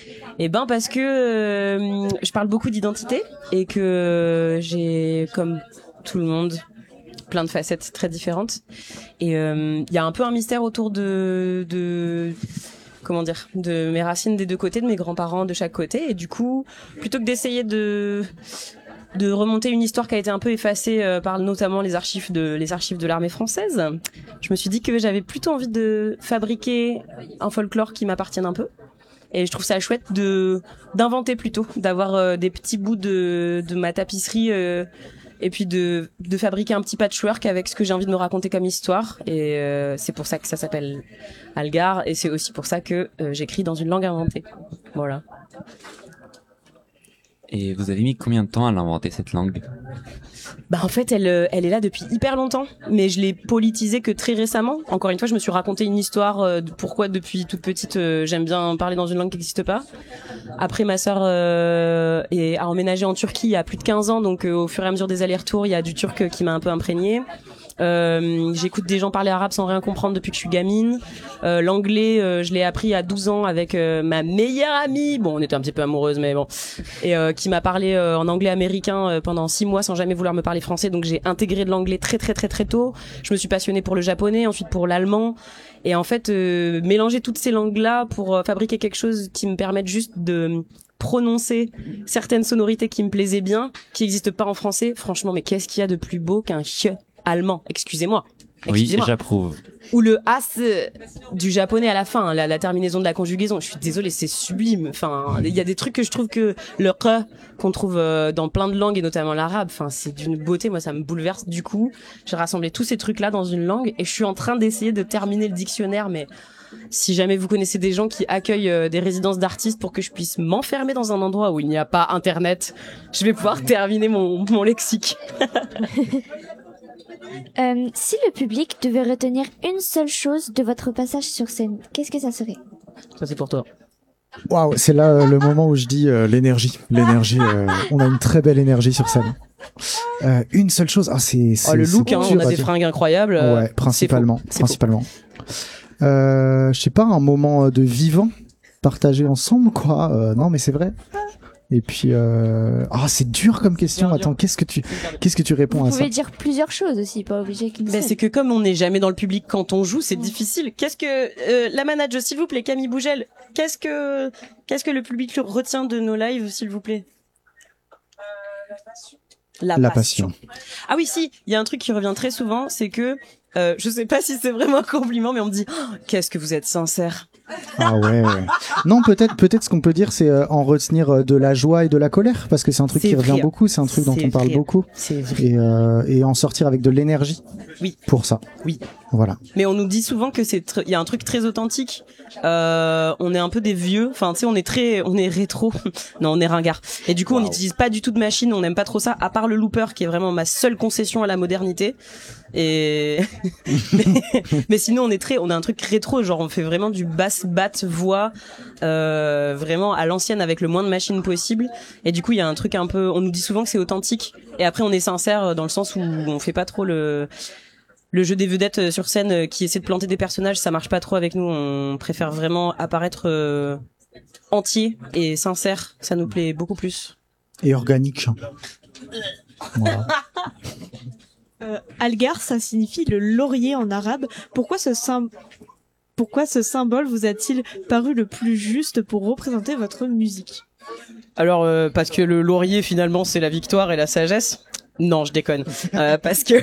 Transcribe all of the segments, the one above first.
Parce que je parle beaucoup d'identité et que j'ai, comme tout le monde, plein de facettes très différentes. Et il y a un peu un mystère autour de mes racines des deux côtés, de mes grands-parents de chaque côté. Et du coup, plutôt que d'essayer de remonter une histoire qui a été un peu effacée par notamment les archives de l'armée française, je me suis dit que j'avais plutôt envie de fabriquer un folklore qui m'appartienne un peu. Et je trouve ça chouette d'inventer plutôt, d'avoir des petits bouts de ma tapisserie et puis de fabriquer un petit patchwork avec ce que j'ai envie de me raconter comme histoire. Et c'est pour ça que ça s'appelle Algar, et c'est aussi pour ça que j'écris dans une langue inventée. Voilà. Et vous avez mis combien de temps à l'inventer, cette langue ? En fait, elle est là depuis hyper longtemps, mais je l'ai politisée que très récemment. Encore une fois, je me suis raconté une histoire de pourquoi depuis toute petite j'aime bien parler dans une langue qui n'existe pas. Après, ma sœur a emménagé en Turquie il y a plus de 15 ans, donc au fur et à mesure des allers-retours, il y a du turc qui m'a un peu imprégné. J'écoute des gens parler arabe sans rien comprendre depuis que je suis gamine. L'anglais, je l'ai appris à 12 ans avec ma meilleure amie. Bon, on était un petit peu amoureuses, mais bon. Et qui m'a parlé en anglais américain pendant 6 mois sans jamais vouloir me parler français. Donc j'ai intégré de l'anglais très très très très tôt. Je me suis passionnée pour le japonais, ensuite pour l'allemand. Et en fait, mélanger toutes ces langues-là pour fabriquer quelque chose qui me permette juste de prononcer certaines sonorités qui me plaisaient bien, qui n'existent pas en français. Franchement, mais qu'est-ce qu'il y a de plus beau qu'un ch allemand, excusez-moi. Oui, j'approuve. Ou le as du japonais à la fin, la terminaison de la conjugaison. Je suis désolée, c'est sublime. Enfin, il y a des trucs que je trouve que le r qu'on trouve dans plein de langues et notamment l'arabe, enfin, c'est d'une beauté. Moi, ça me bouleverse. Du coup, j'ai rassemblé tous ces trucs-là dans une langue et je suis en train d'essayer de terminer le dictionnaire. Mais si jamais vous connaissez des gens qui accueillent des résidences d'artistes pour que je puisse m'enfermer dans un endroit où il n'y a pas Internet, je vais pouvoir terminer mon lexique. Si le public devait retenir une seule chose de votre passage sur scène, qu'est-ce que ça serait ? Ça, c'est pour toi. Waouh, c'est là le moment où je dis l'énergie. L'énergie, on a une très belle énergie sur scène. Une seule chose, c'est le look, on a des fringues incroyables. Ouais, principalement. Je sais pas, un moment de vivant partagé ensemble, quoi. Non, mais c'est vrai. Et puis, c'est dur comme question. Attends, qu'est-ce que tu réponds à ça ? Vous pouvez dire plusieurs choses aussi, pas obligé qu'une seule. C'est que comme on n'est jamais dans le public quand on joue, c'est difficile. Qu'est-ce que la manager, s'il vous plaît, Camille Bougel, qu'est-ce que le public retient de nos lives, s'il vous plaît ? La passion. Ah oui, si, il y a un truc qui revient très souvent, c'est que je sais pas si c'est vraiment un compliment, mais on me dit qu'est-ce que vous êtes sincère. Ah ouais. Non, peut-être ce qu'on peut dire, c'est en retenir de la joie et de la colère, parce que c'est un truc qui revient beaucoup, c'est un truc dont on parle beaucoup. C'est vrai. Et en sortir avec de l'énergie. Oui. Pour ça. Oui. Voilà. Mais on nous dit souvent que il y a un truc très authentique. On est un peu des vieux. Enfin, tu sais, on est rétro. Non, on est ringard. Et du coup, on n'utilise pas du tout de machine. On n'aime pas trop ça, à part le looper, qui est vraiment ma seule concession à la modernité. Et mais sinon, on a un truc rétro. Genre, on fait vraiment du basse voix, vraiment à l'ancienne avec le moins de machines possible. Et du coup, il y a un truc un peu. On nous dit souvent que c'est authentique. Et après, on est sincère dans le sens où on fait pas trop le jeu des vedettes sur scène qui essaie de planter des personnages, ça marche pas trop avec nous. On préfère vraiment apparaître entier et sincère. Ça nous plaît beaucoup plus. Et organique. Voilà. Algar, ça signifie le laurier en arabe. Pourquoi ce symbole vous a-t-il paru le plus juste pour représenter votre musique ? Alors, parce que le laurier, finalement, c'est la victoire et la sagesse. Non, je déconne. Parce que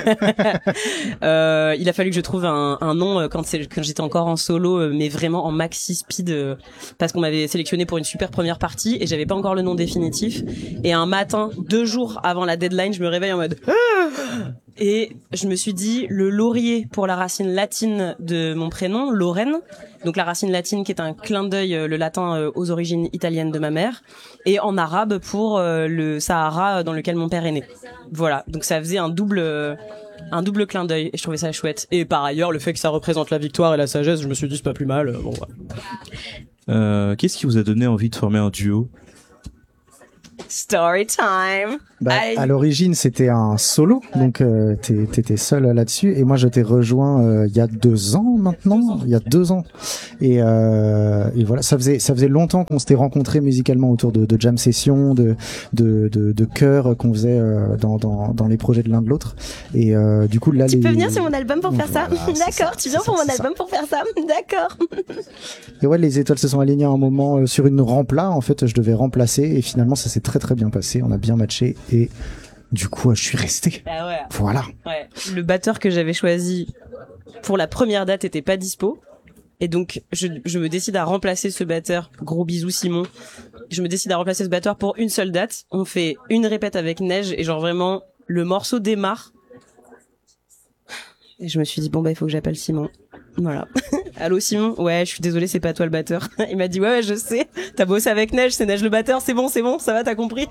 il a fallu que je trouve un nom quand j'étais encore en solo, mais vraiment en maxi speed, parce qu'on m'avait sélectionné pour une super première partie et j'avais pas encore le nom définitif. Et un matin, 2 jours avant la deadline, je me réveille en mode et je me suis dit le laurier pour la racine latine de mon prénom, Lorraine. Donc la racine latine qui est un clin d'œil, le latin aux origines italiennes de ma mère, et en arabe pour le Sahara dans lequel mon père est né. Voilà, donc ça faisait un double clin d'œil et je trouvais ça chouette. Et par ailleurs, le fait que ça représente la victoire et la sagesse, je me suis dit c'est pas plus mal. Bon, voilà. Qu'est-ce qui vous a donné envie de former un duo ? Story time. À l'origine, c'était un solo, donc t'étais seul là-dessus, et moi je t'ai rejoint il y a 2 ans maintenant, il y a 2 ans, et voilà, ça faisait longtemps qu'on s'était rencontrés musicalement autour de jam sessions, de chœurs qu'on faisait dans les projets de l'un de l'autre, et du coup là tu peux venir sur mon album pour faire ça. Voilà, D'accord, tu viens pour mon album pour faire ça. D'accord. Et ouais, les étoiles se sont alignées à un moment sur une rampe là, en fait je devais remplacer, et finalement ça s'est très très bien passé, on a bien matché, et du coup je suis resté. Ah ouais. Voilà. Ouais. Le batteur que j'avais choisi pour la première date était pas dispo, et donc je me décide à remplacer ce batteur. Gros bisous Simon. Je me décide à remplacer ce batteur pour une seule date. On fait une répète avec Neige, et genre vraiment le morceau démarre. Et je me suis dit bon bah il faut que j'appelle Simon. Voilà. Allô Simon? Ouais, je suis désolée, c'est pas toi le batteur. Il m'a dit ouais, je sais. T'as bossé avec Neige, c'est Neige le batteur, c'est bon, ça va, t'as compris?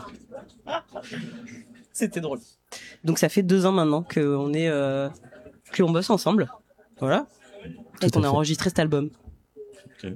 C'était drôle. Donc ça fait 2 ans maintenant qu'on est qu'on bosse ensemble. Voilà. Et qu'on a enregistré cet album. Okay.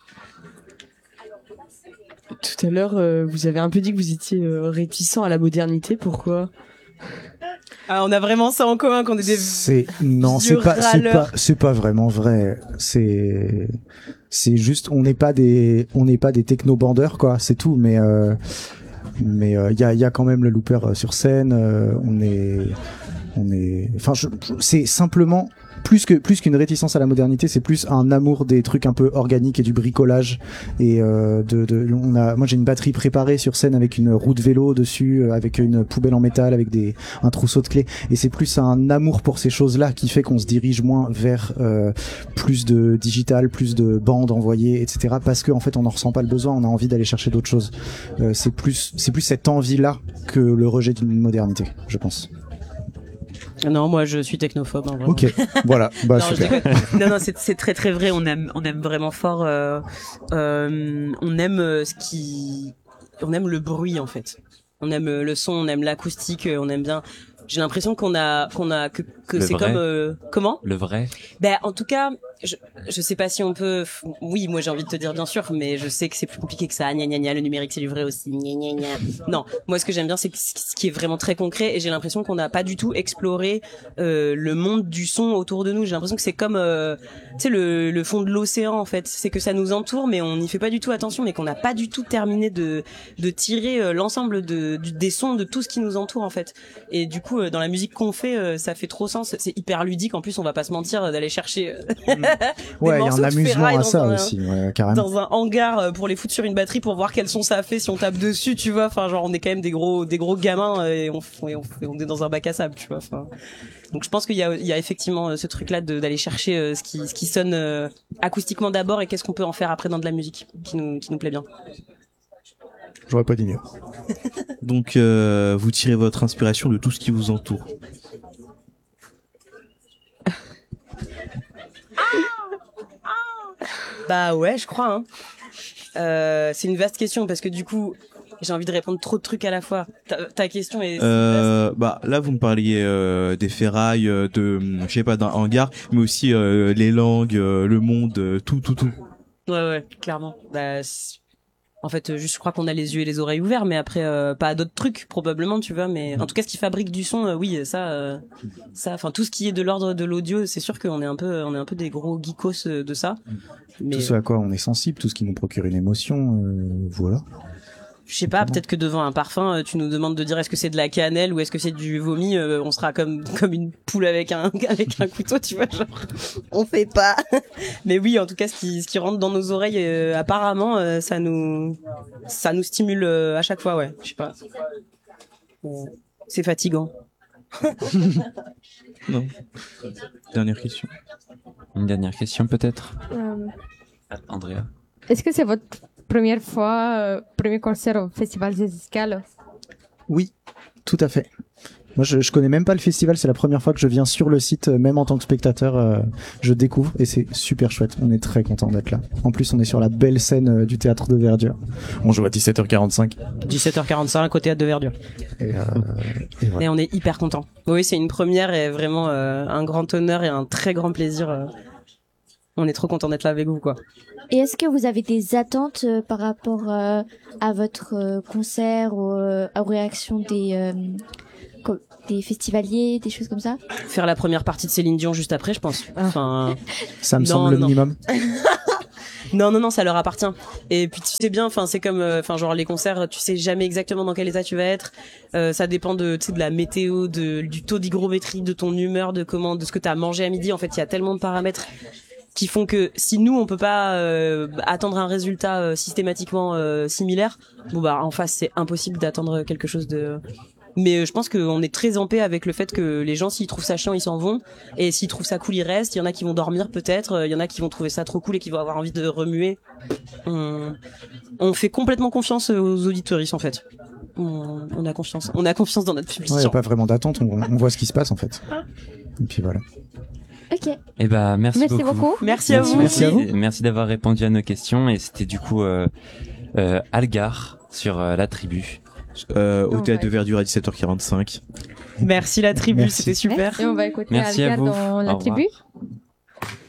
Tout à l'heure, vous avez un peu dit que vous étiez réticent à la modernité. Pourquoi? Ah, on a vraiment ça en commun, qu'on est des c'est pas vraiment vrai. C'est juste, on n'est pas des techno-bandeurs, quoi, c'est tout, mais il y a quand même le looper sur scène, c'est simplement plus qu'une réticence à la modernité, c'est plus un amour des trucs un peu organiques et du bricolage, et moi j'ai une batterie préparée sur scène avec une roue de vélo dessus, avec une poubelle en métal, avec un trousseau de clés, et c'est plus un amour pour ces choses-là qui fait qu'on se dirige moins vers plus de digital, plus de bandes envoyées, etc., parce que en fait on n'en ressent pas le besoin, on a envie d'aller chercher d'autres choses. C'est plus cette envie-là que le rejet d'une modernité, je pense. Non, moi je suis technophobe. Hein, ok, voilà. Bah, non, non, c'est très très vrai. On aime vraiment fort. On aime on aime le bruit en fait. On aime le son, on aime l'acoustique, on aime bien. J'ai l'impression que c'est vrai. Comme comment? Le vrai. Ben en tout cas, je sais pas si on peut. Oui, moi j'ai envie de te dire bien sûr, mais je sais que c'est plus compliqué que ça. Gna gna gna, le numérique c'est du vrai aussi. Gna gna gna. Non, moi ce que j'aime bien c'est ce qui est vraiment très concret, et j'ai l'impression qu'on n'a pas du tout exploré le monde du son autour de nous. J'ai l'impression que c'est comme tu sais le fond de l'océan en fait. C'est que ça nous entoure, mais on n'y fait pas du tout attention, mais qu'on n'a pas du tout terminé de tirer l'ensemble des sons de tout ce qui nous entoure en fait. Et du coup dans la musique qu'on fait, ça fait trop sens. C'est hyper ludique. En plus, on va pas se mentir d'aller chercher. Ouais, il y a un amusement à ça aussi, ouais, carrément. Dans un hangar pour les foutre sur une batterie pour voir quel son ça fait si on tape dessus, tu vois. Enfin, genre, on est quand même des gros gamins, et on est dans un bac à sable, tu vois. Enfin, donc je pense qu'il y a effectivement ce truc-là d'aller chercher ce qui sonne acoustiquement d'abord, et qu'est-ce qu'on peut en faire après dans de la musique qui nous plaît bien. J'aurais pas dit mieux. Donc, vous tirez votre inspiration de tout ce qui vous entoure. Bah ouais, je crois. Hein. C'est une vaste question, parce que du coup, j'ai envie de répondre trop de trucs à la fois. Ta question est... Bah là, vous me parliez des ferrailles, je sais pas, d'un hangar, mais aussi les langues, le monde, tout. Ouais, clairement. Bah, en fait, juste, je crois qu'on a les yeux et les oreilles ouverts, mais après, pas d'autres trucs, probablement, tu vois, mais en tout cas, ce qui fabrique du son, oui, ça, enfin, tout ce qui est de l'ordre de l'audio, c'est sûr qu'on est un peu des gros geekos de ça. Mais... tout ce à quoi on est sensible, tout ce qui nous procure une émotion, voilà. Je sais pas, peut-être que devant un parfum, tu nous demandes de dire est-ce que c'est de la cannelle ou est-ce que c'est du vomi, on sera comme une poule avec un couteau, tu vois, genre on fait pas. Mais oui, en tout cas, ce qui rentre dans nos oreilles, apparemment, ça nous stimule à chaque fois, ouais. Je sais pas. C'est fatigant. Non. Dernière question. Une dernière question peut-être. Andrea. Est-ce que c'est votre première fois, premier concert au Festival des Escales? Oui, tout à fait. Moi, je connais même pas le festival, c'est la première fois que je viens sur le site, même en tant que spectateur, je découvre, et c'est super chouette. On est très content d'être là. En plus, on est sur la belle scène du théâtre de Verdure. On joue à 17h45. 17h45 au théâtre de Verdure. Et voilà. Et on est hyper content. Oui, c'est une première, et vraiment un grand honneur et un très grand plaisir on est trop content d'être là avec vous, quoi. Et est-ce que vous avez des attentes par rapport à votre concert ou aux réactions des festivaliers, des choses comme ça? Faire la première partie de Céline Dion juste après, je pense. Enfin, Ça me Non, semble le non. minimum. non, ça leur appartient. Et puis tu sais bien, enfin c'est comme, enfin genre les concerts, tu sais jamais exactement dans quel état tu vas être. Ça dépend de, tu sais, de la météo, du taux d'hygrométrie, de ton humeur, de ce que t'as mangé à midi. En fait, il y a tellement de paramètres qui font que si nous on peut pas attendre un résultat systématiquement similaire, bon bah en face c'est impossible d'attendre quelque chose de. Mais je pense qu'on est très en paix avec le fait que les gens, s'ils trouvent ça chiant, ils s'en vont. Et s'ils trouvent ça cool, ils restent. Il y en a qui vont dormir peut-être. Il y en a qui vont trouver ça trop cool et qui vont avoir envie de remuer. On fait complètement confiance aux auditeuristes, en fait. On a confiance. On a confiance dans notre public. Il n'y a pas vraiment d'attente, on voit ce qui se passe en fait. Et puis voilà. Ok. Eh ben, merci beaucoup. Merci à vous. Merci à vous. Merci d'avoir répondu à nos questions. Et c'était du coup Algar sur la tribu. Au théâtre de Verdure à 17h45. Merci la tribu, Merci. c'était super. Et on va écouter Merci à Algar vous. dans Au la revoir. tribu.